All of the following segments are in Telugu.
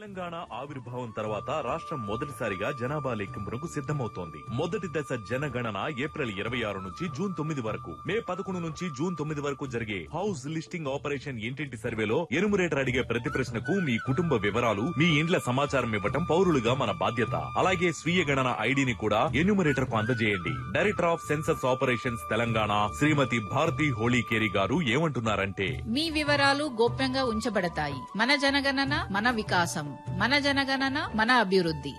తెలంగాణ ఆవిర్భావం తర్వాత రాష్ట్రం మొదటిసారిగా జనాభా లెక్కింపునకు సిద్ధమవుతోంది. మొదటి దశ జనగణన ఏప్రిల్ 26 నుంచి జూన్ 9 వరకు, మే 11 నుంచి జూన్ 9 వరకు జరిగే హౌస్ లిస్టింగ్ ఆపరేషన్ ఇంటింటి సర్వేలో ఎనుమరేటర్ అడిగే ప్రతి ప్రశ్నకు మీ కుటుంబ వివరాలు, మీ ఇండ్ల సమాచారం ఇవ్వటం పౌరులుగా మన బాధ్యత. అలాగే స్వీయ గణన ఐడిని కూడా ఎన్యూమరేటర్ కు అందజేయండి. Director of census operations Telangana శ్రీమతి భారతి హోళీకేరి గారు ఏమంటున్నారంటే, మీ వివరాలు గోప్యంగా ఉంచబడతాయి. మన జనగణన మన వికాసం, మన జనగణన మన అభివృద్ధి.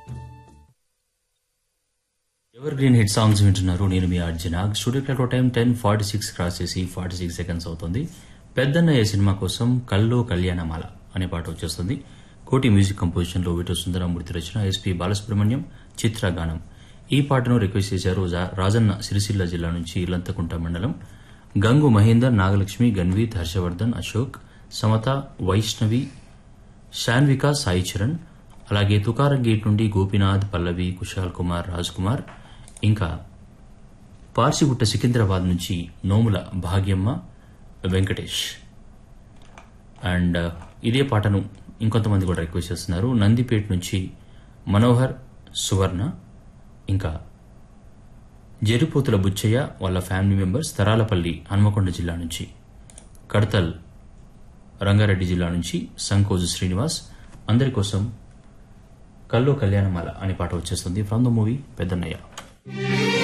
ఎవర్ గ్రీన్ హిట్ సాంగ్స్ వింటున్నారు. నేను మీ అర్జునాగ్. స్టూడియో క్లాక్ టైం 10:46 క్రాస్ చేసి 46 సెకండ్స్ అవుతుంది. పెద్దన్నయ్య సినిమా కోసం కల్లో కళ్యాణమాల అనే పాట వచ్చేస్తుంది. కోటి మ్యూజిక్ కంపోజిషన్ లో వీటో సుందరమూర్తి రచన, ఎస్పీ బాలసుబ్రహ్మణ్యం చిత్ర గానం. ఈ పాటను రిక్వెస్ట్ చేశారు రాజన్న సిరిసిల్ల జిల్లా నుంచి ఇల్లంతకుంట మండలం గంగు మహేందర్, నాగలక్ష్మి, గన్వీత్, హర్షవర్ధన్, అశోక్, సమత, వైష్ణవి, శాన్విక, సాయి చరణ్, అలాగే తుకారం గేట్ నుండి గోపీనాథ్, పల్లవి, కుశాల్ కుమార్, రాజ్ కుమార్, ఇంకా పార్సిగుట్ట సికింద్రాబాద్ నుంచి నోముల భాగ్యమ్మ, వెంకటేష్. అండ్ ఇదే పాటను ఇంకొంతమంది కూడా రిక్వెస్ట్ చేస్తున్నారు. నందిపేట నుంచి మనోహర్, సువర్ణ, ఇంకా జరిపోతుల బుచ్చయ్య వాళ్ళ ఫ్యామిలీ మెంబర్స్, తరాలపల్లి హన్మకొండ జిల్లా నుంచి, కడతల్ రంగారెడ్డి జిల్లా నుంచి సంకోజు శ్రీనివాస్. అందరి కోసం కల్లో కళ్యాణమాల అనే పాట వచ్చేస్తుంది ఫ్రమ్ ద మూవీ పెద్దన్నయ్య.